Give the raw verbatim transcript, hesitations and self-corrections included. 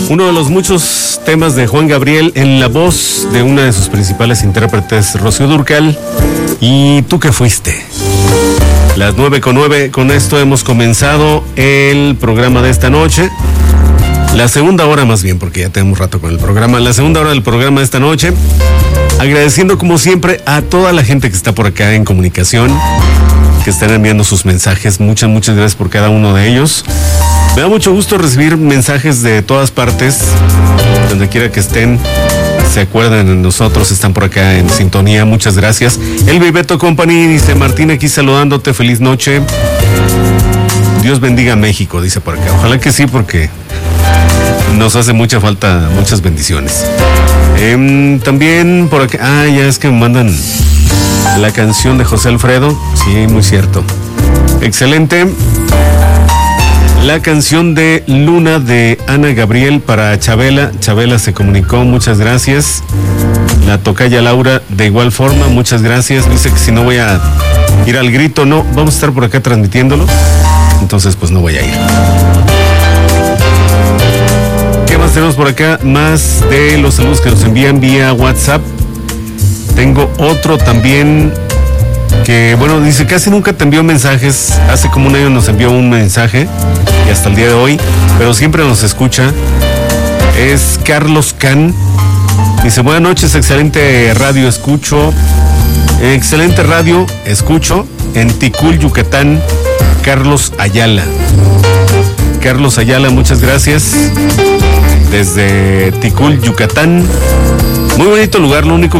Uno de los muchos temas de Juan Gabriel en la voz de una de sus principales intérpretes, Rocío Dúrcal. ¿Y tú qué fuiste? Las nueve con nueve, con esto hemos comenzado el programa de esta noche. La segunda hora más bien, porque ya tenemos rato con el programa. La segunda hora del programa de esta noche. Agradeciendo como siempre a toda la gente que está por acá en comunicación, que están enviando sus mensajes. Muchas, muchas gracias por cada uno de ellos. Me da mucho gusto recibir mensajes de todas partes, donde quiera que estén, se acuerdan de nosotros, están por acá en sintonía. Muchas gracias. El Bebeto Company dice: Martín, aquí saludándote, feliz noche. Dios bendiga a México, dice por acá. Ojalá que sí, porque nos hace mucha falta, muchas bendiciones. Eh, también por acá, ah, ya es que me mandan la canción de José Alfredo. Sí, muy cierto. Excelente. La canción de Luna de Ana Gabriel para Chabela. Chabela se comunicó, muchas gracias. La tocaya Laura de igual forma, muchas gracias. Dice que si no voy a ir al grito, no, vamos a estar por acá transmitiéndolo. Entonces pues no voy a ir. ¿Qué más tenemos por acá? Más de los saludos que nos envían vía WhatsApp. Tengo otro también que, bueno, dice: casi nunca te envío mensajes. Hace como un año nos envió un mensaje y hasta el día de hoy, pero siempre nos escucha. Es Carlos Can. Dice: buenas noches, excelente radio escucho. Excelente radio escucho en Ticul, Yucatán. Carlos Ayala. Carlos Ayala, muchas gracias. Desde Ticul, Yucatán. Muy bonito lugar, lo único